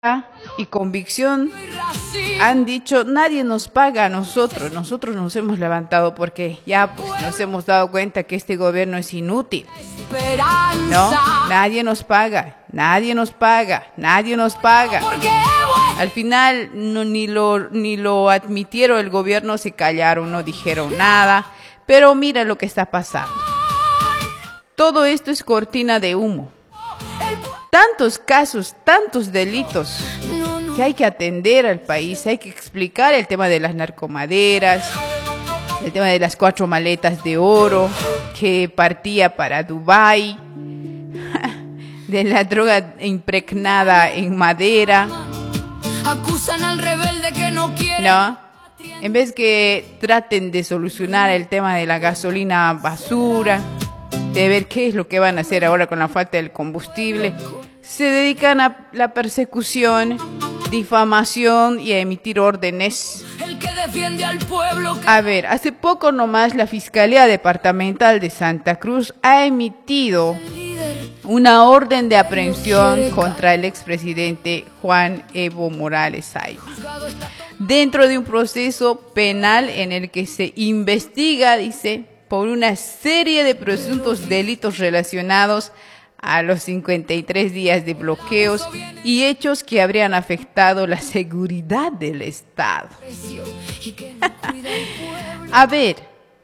y convicción han dicho, nadie nos paga a nosotros. Nosotros nos hemos levantado porque ya pues nos hemos dado cuenta que este gobierno es inútil. No, nadie nos paga, nadie nos paga, nadie nos paga. Al final no, ni lo admitieron el gobierno, se callaron, no dijeron nada. Pero mira lo que está pasando. Todo esto es cortina de humo. Tantos casos, tantos delitos que hay que atender al país, hay que explicar el tema de las narcomaderas, el tema de las 4 maletas de oro que partía para Dubái, de la droga impregnada en madera. Acusan al rebelde que no quiere. No, en vez que traten de solucionar el tema de la gasolina basura, de ver qué es lo que van a hacer ahora con la falta del combustible, se dedican a la persecución, difamación y a emitir órdenes. El que defiende al pueblo. A ver, hace poco nomás la Fiscalía Departamental de Santa Cruz ha emitido una orden de aprehensión contra el expresidente Juan Evo Morales Saima, dentro de un proceso penal en el que se investiga, dice, por una serie de presuntos delitos relacionados a los 53 días de bloqueos y hechos que habrían afectado la seguridad del Estado. A ver,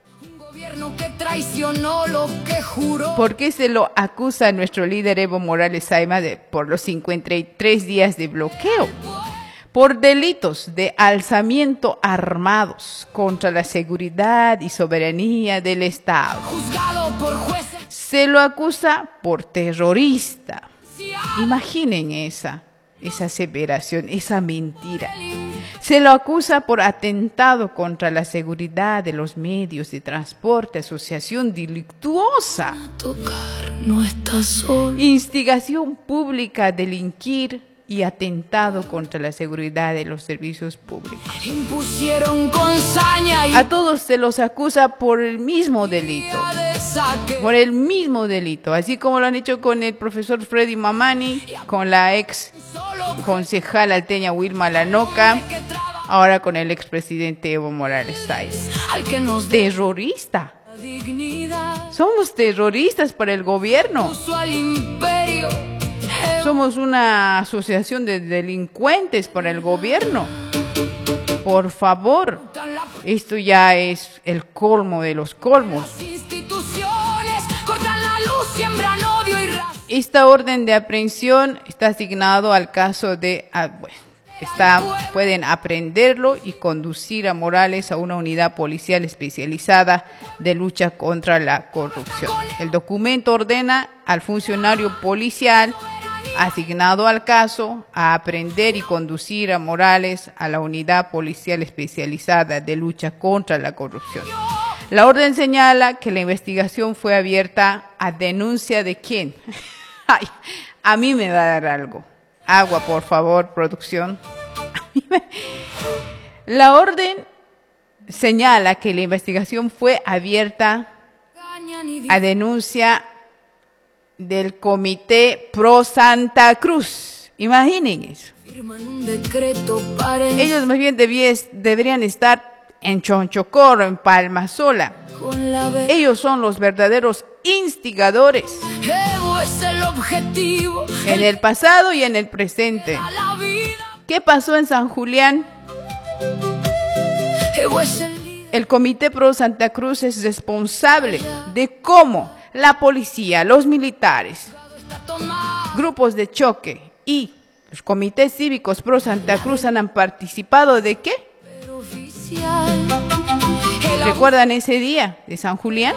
¿por qué se lo acusa a nuestro líder Evo Morales Saima por los 53 días de bloqueo? Por delitos de alzamiento armados contra la seguridad y soberanía del Estado. Se lo acusa por terrorista. Imaginen esa aseveración, esa mentira. Se lo acusa por atentado contra la seguridad de los medios de transporte, asociación delictuosa, instigación pública a delinquir y atentado contra la seguridad de los servicios públicos. A todos se los acusa por el mismo delito. Por el mismo delito. Así como lo han hecho con el profesor Freddy Mamani, con la ex concejal alteña Wilma Lanoca, ahora con el expresidente Evo Morales Saima. Terrorista. Somos terroristas para el gobierno. Somos una asociación de delincuentes para el gobierno. Por favor, esto ya es el colmo de los colmos. Esta orden de aprehensión está asignado al caso de... pueden aprehenderlo y conducir a Morales a una unidad policial especializada de lucha contra la corrupción. El documento ordena al funcionario policial asignado al caso a aprehender y conducir a Morales a la unidad policial especializada de lucha contra la corrupción. La orden señala que la investigación fue abierta a denuncia de ¿quién? Ay, a mí me va a dar algo. Agua, por favor, producción. La orden señala que la investigación fue abierta a denuncia del Comité Pro Santa Cruz. Imaginen eso. Ellos más bien deberían estar en Chonchocorro, en Palmasola. Ellos son los verdaderos instigadores en el pasado y en el presente. ¿Qué pasó en San Julián? El Comité Pro Santa Cruz es responsable de cómo la policía, los militares, grupos de choque y los comités cívicos Pro Santa Cruz han participado ¿de qué? ¿Recuerdan ese día de San Julián?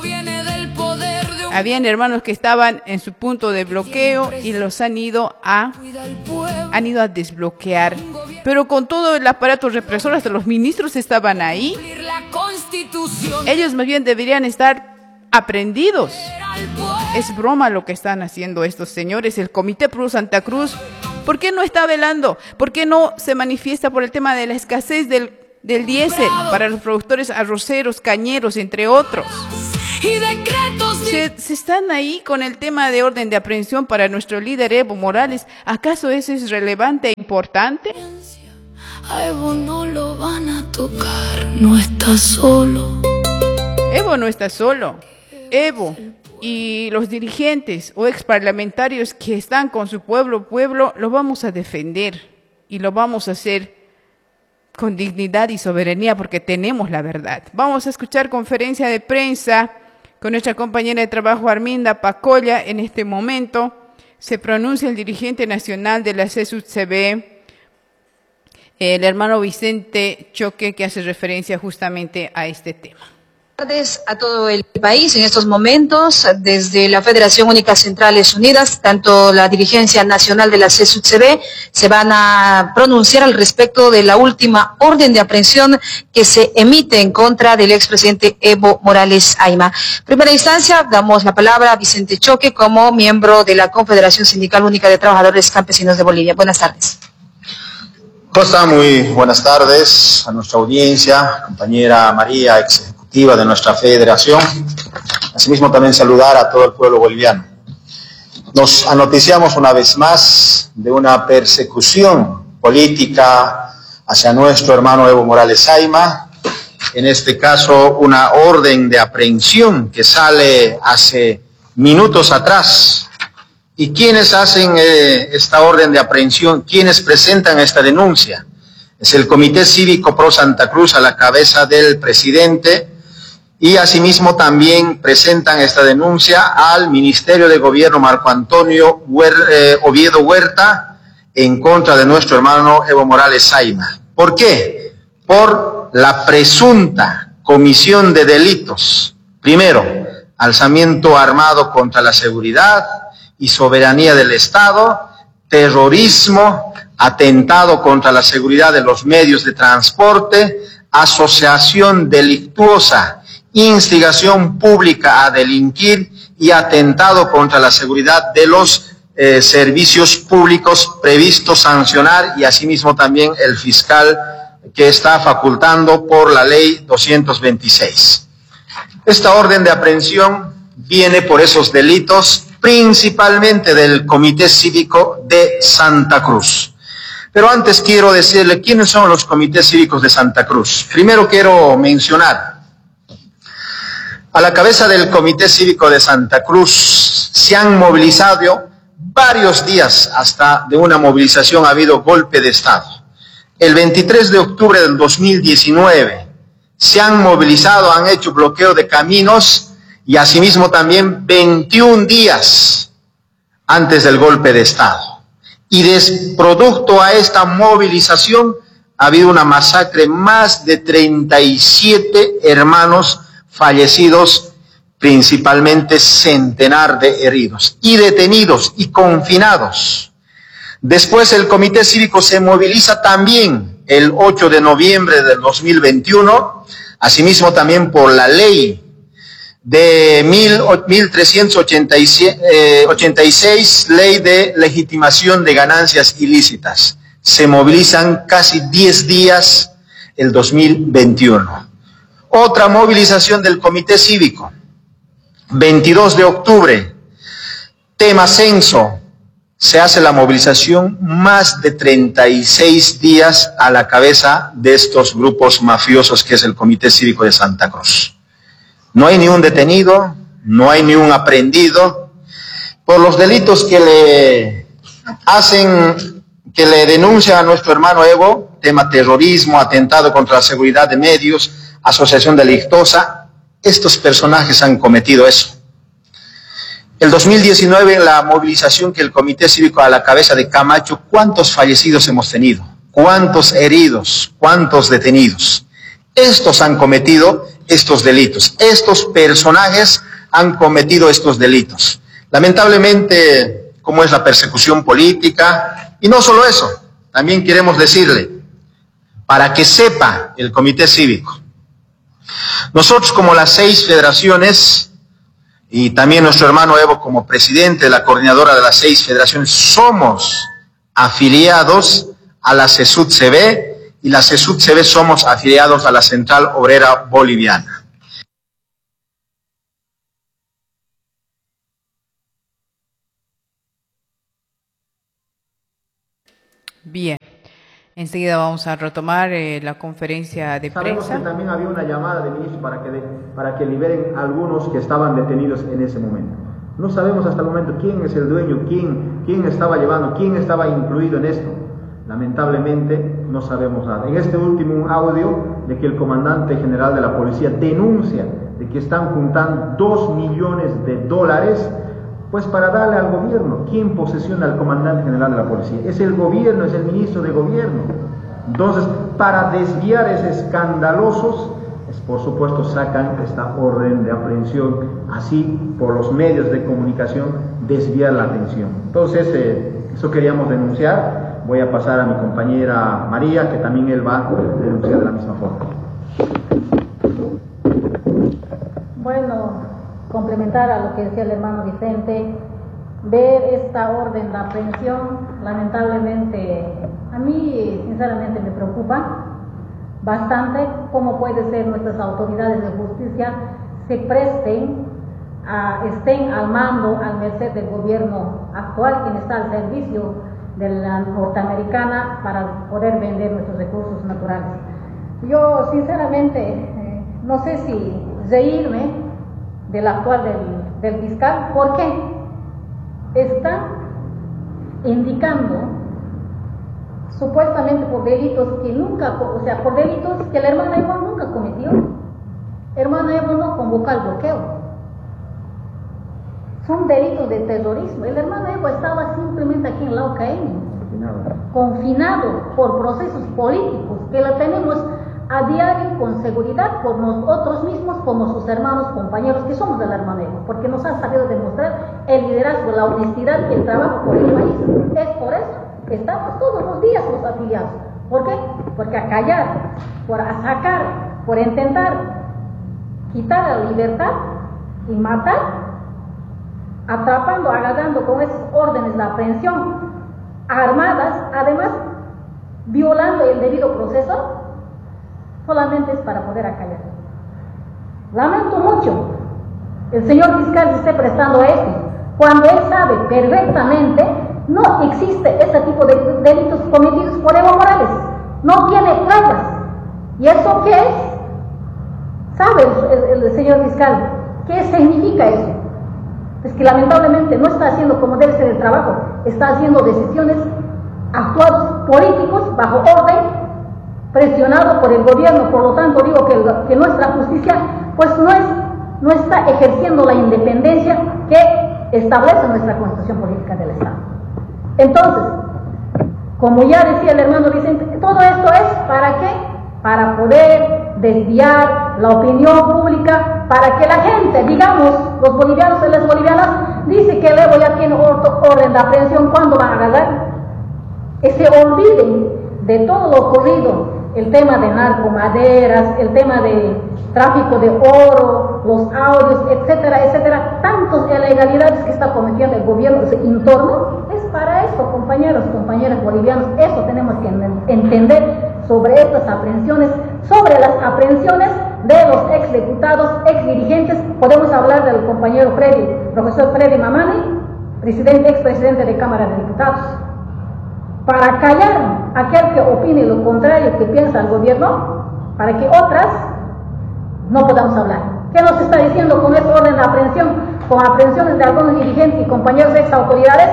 Habían hermanos que estaban en su punto de bloqueo y los han ido a desbloquear. Pero con todo el aparato represor, hasta los ministros estaban ahí. Ellos más bien deberían estar aprendidos. Es broma lo que están haciendo estos señores. El Comité Pro Santa Cruz, ¿por qué no está velando? ¿Por qué no se manifiesta por el tema de la escasez del diésel para los productores arroceros, cañeros, entre otros? y decretos. Se están ahí con el tema de orden de aprehensión para nuestro líder Evo Morales. ¿Acaso eso es relevante e importante? A Evo no lo van a tocar, no está solo. Evo no está solo. Evo y los dirigentes o exparlamentarios que están con su pueblo, lo vamos a defender y lo vamos a hacer con dignidad y soberanía porque tenemos la verdad. Vamos a escuchar conferencia de prensa con nuestra compañera de trabajo Arminda Pacolla. En este momento se pronuncia el dirigente nacional de la CSUTCB, el hermano Vicente Choque, que hace referencia justamente a este tema. Buenas tardes a todo el país. En estos momentos, desde la Federación Única Centrales Unidas, tanto la dirigencia nacional de la CSUTCB se van a pronunciar al respecto de la última orden de aprehensión que se emite en contra del expresidente Evo Morales Ayma. En primera instancia, damos la palabra a Vicente Choque como miembro de la Confederación Sindical Única de Trabajadores Campesinos de Bolivia. Buenas tardes. ¿Cómo está? Muy buenas tardes a nuestra audiencia, compañera María, ejecutiva de nuestra federación. Asimismo también saludar a todo el pueblo boliviano. Nos anoticiamos una vez más de una persecución política hacia nuestro hermano Evo Morales Ayma. En este caso, una orden de aprehensión que sale hace minutos atrás. ¿Y quiénes hacen esta orden de aprehensión? ¿Quiénes presentan esta denuncia? Es el Comité Cívico Pro Santa Cruz a la cabeza del presidente y asimismo también presentan esta denuncia al Ministerio de Gobierno Marco Antonio Oviedo Huerta en contra de nuestro hermano Evo Morales Ayma. ¿Por qué? Por la presunta comisión de delitos. Primero, alzamiento armado contra la seguridad y soberanía del Estado, terrorismo, atentado contra la seguridad de los medios de transporte, asociación delictuosa, instigación pública a delinquir y atentado contra la seguridad de los servicios públicos previstos sancionar y asimismo también el fiscal que está facultando por la ley 226. Esta orden de aprehensión viene por esos delitos principalmente del Comité Cívico de Santa Cruz. Pero antes quiero decirle quiénes son los comités cívicos de Santa Cruz. Primero quiero mencionar, a la cabeza del Comité Cívico de Santa Cruz se han movilizado varios días, hasta de una movilización ha habido golpe de Estado. El 23 de octubre del 2019 se han movilizado, han hecho bloqueo de caminos y asimismo también 21 días antes del golpe de Estado. Y producto a esta movilización ha habido una masacre, más de 37 hermanos fallecidos, principalmente centenar de heridos y detenidos y confinados. Después el Comité Cívico se moviliza también el 8 de noviembre del 2021, asimismo también por la ley de 1386, ley de legitimación de ganancias ilícitas. Se movilizan casi 10 días el 2021. Otra movilización del Comité Cívico, 22 de octubre, tema censo. Se hace la movilización más de 36 días a la cabeza de estos grupos mafiosos que es el Comité Cívico de Santa Cruz. No hay ni un detenido, no hay ni un aprehendido por los delitos que le hacen, que le denuncian a nuestro hermano Evo, tema terrorismo, atentado contra la seguridad de medios, asociación delictuosa. Estos personajes han cometido eso. El 2019, en la movilización que el Comité Cívico a la cabeza de Camacho, ¿cuántos fallecidos hemos tenido? ¿Cuántos heridos? ¿Cuántos detenidos? Estos han cometido estos delitos. Estos personajes han cometido estos delitos. Lamentablemente, como es la persecución política, y no solo eso, también queremos decirle, para que sepa el Comité Cívico, nosotros como las 6 federaciones, y también nuestro hermano Evo como presidente de la coordinadora de las 6 federaciones, somos afiliados a la CSUTCB, y la CSUTCB somos afiliados a la Central Obrera Boliviana. Enseguida vamos a retomar la conferencia de Sabemos prensa. que también había una llamada del ministro para que liberen a algunos que estaban detenidos en ese momento. No sabemos hasta el momento quién es el dueño, quién estaba llevando, quién estaba incluido en esto. Lamentablemente no sabemos nada. En este último audio de que el comandante general de la policía denuncia de que están juntando $2 millones, pues para darle al gobierno. ¿Quién posesiona al comandante general de la policía? Es el gobierno, es el ministro de gobierno. Entonces, para desviar esos escandalosos, por supuesto sacan esta orden de aprehensión, así por los medios de comunicación desviar la atención. Entonces, eso queríamos denunciar. Voy a pasar a mi compañera María, que también él va a denunciar de la misma forma. Bueno, complementar a lo que decía el hermano Vicente, ver esta orden de aprehensión, lamentablemente, a mí sinceramente me preocupa bastante cómo puede ser nuestras autoridades de justicia se presten, estén al mando, al merced del gobierno actual, quien está al servicio de la norteamericana para poder vender nuestros recursos naturales. Yo sinceramente no sé si reírme del actual del fiscal, porque está indicando supuestamente por delitos que nunca, o sea, por delitos que el hermano Evo nunca cometió. Hermano Evo no convocó al bloqueo. Son delitos de terrorismo. El hermano Evo estaba simplemente aquí en la OKM, confinado por procesos políticos que lo tenemos a diario con seguridad por nosotros mismos, como sus hermanos, compañeros que somos del hermano Evo, porque nos han sabido demostrar el liderazgo, la honestidad y el trabajo por el país. Es por eso que estamos todos los días los afiliados. ¿Por qué? Porque a callar, por sacar, por intentar quitar la libertad y matar, atrapando, agarrando con esas órdenes de aprehensión armadas, además violando el debido proceso, solamente es para poder acallar. Lamento mucho el señor fiscal se esté prestando a esto, cuando él sabe perfectamente no existe ese tipo de delitos cometidos por Evo Morales, no tiene pruebas. ¿Y eso qué es? ¿Sabe el señor fiscal qué significa eso? Es que lamentablemente no está haciendo como debe ser el trabajo, está haciendo decisiones, actuados políticos bajo orden, presionado por el gobierno. Por lo tanto digo que nuestra justicia pues no está ejerciendo la independencia que establece nuestra constitución política del Estado. Entonces, como ya decía el hermano Vicente, todo esto es ¿para qué? Para poder desviar la opinión pública, para que la gente, digamos, los bolivianos y las bolivianas, dice que el Evo ya tiene orden de aprehensión, ¿cuándo van a agarrar? Que se olviden de todo lo ocurrido, el tema de narcomaderas, el tema de tráfico de oro, los audios, etcétera, etcétera, tantas ilegalidades que está cometiendo el gobierno interno. Es para esto, compañeros, compañeras bolivianos, eso tenemos que entender sobre estas aprehensiones, sobre las aprehensiones de los exdiputados, exdirigentes. Podemos hablar del compañero Freddy, profesor Freddy Mamani, expresidente de Cámara de Diputados, para callar a aquel que opine lo contrario que piensa el gobierno, para que otras no podamos hablar. ¿Qué nos está diciendo con esta orden de aprehensión? Con aprehensiones de algunos dirigentes y compañeros ex autoridades.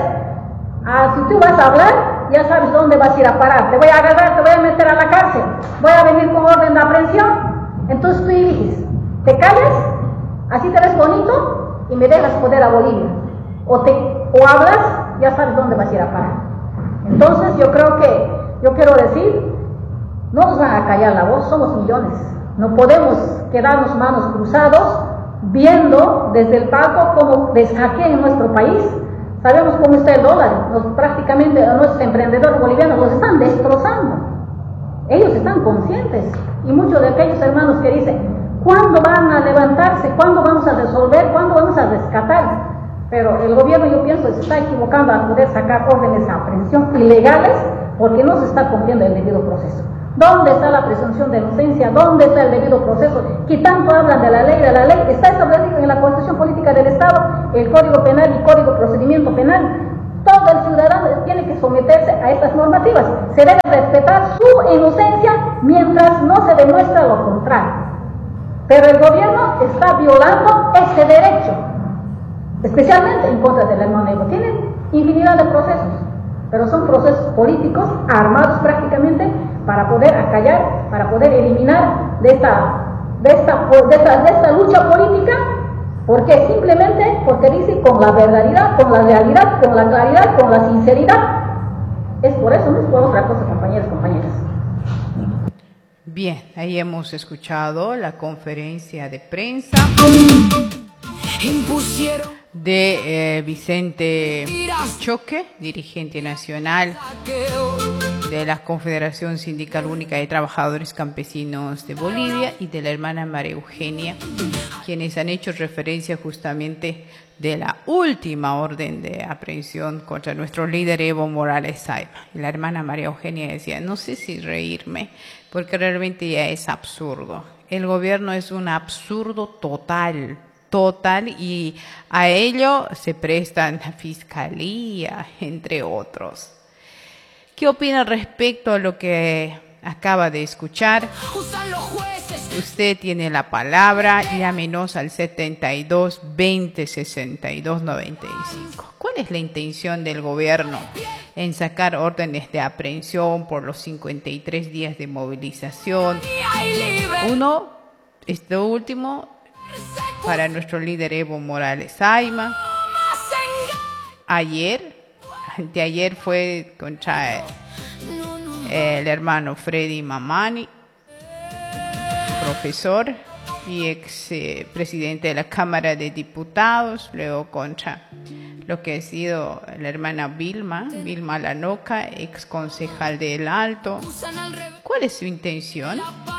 Si tú vas a hablar, ya sabes dónde vas a ir a parar. Te voy a agarrar, te voy a meter a la cárcel, voy a venir con orden de aprehensión. Entonces tú eliges, te callas, así te ves bonito y me dejas poder a Bolivia, o hablas, ya sabes dónde vas a ir a parar. Entonces yo quiero decir, no nos van a callar la voz, somos millones, no podemos quedarnos manos cruzados viendo desde el palco cómo deshackean en nuestro país. Sabemos cómo está el dólar, prácticamente a nuestros emprendedores bolivianos los están destrozando. Ellos están conscientes, y muchos de aquellos hermanos que dicen, ¿cuándo van a levantarse? ¿Cuándo vamos a resolver? ¿Cuándo vamos a rescatar? Pero el gobierno, yo pienso, se está equivocando al poder sacar órdenes de aprehensión ilegales porque no se está cumpliendo el debido proceso. ¿Dónde está la presunción de inocencia? ¿Dónde está el debido proceso? Que tanto hablan de la ley, está establecido en la Constitución Política del Estado, el Código Penal y Código Procedimiento Penal. todo el ciudadano tiene que someterse a estas normativas. Se debe respetar su inocencia mientras no se demuestra lo contrario. Pero el gobierno está violando ese derecho, especialmente en contra del hermano Evo. Tienen infinidad de procesos, pero son procesos políticos armados prácticamente para poder acallar, para poder eliminar de esta lucha política. ¿Por qué? Simplemente porque dice con la verdad, con la realidad, con la claridad, con la sinceridad. Es por eso, no es por otra cosa, compañeros y compañeras. Bien, ahí hemos escuchado la conferencia de prensa de Vicente Choque, dirigente nacional de la Confederación Sindical Única de Trabajadores Campesinos de Bolivia, y de la hermana María Eugenia, quienes han hecho referencia justamente de la última orden de aprehensión contra nuestro líder Evo Morales Sayma. Y la hermana María Eugenia decía, no sé si reírme, porque realmente ya es absurdo. El gobierno es un absurdo total, y a ello se prestan la fiscalía, entre otros. ¿Qué opina respecto a lo que acaba de escuchar? Usted tiene la palabra, llámenos al 72 20 62 95. ¿Cuál es la intención del gobierno en sacar órdenes de aprehensión por los 53 días de movilización? Uno, esto último, para nuestro líder Evo Morales Sayma. Anteayer fue contra el hermano Freddy Mamani, profesor y ex presidente de la Cámara de Diputados, luego contra lo que ha sido la hermana Vilma Lanoca, ex concejal de El Alto. ¿Cuál es su intención?